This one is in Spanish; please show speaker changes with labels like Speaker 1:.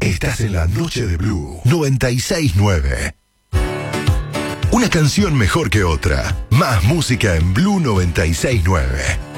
Speaker 1: Estás en la noche de Blue 96.9. Una canción mejor que otra. Más música en Blue 96.9.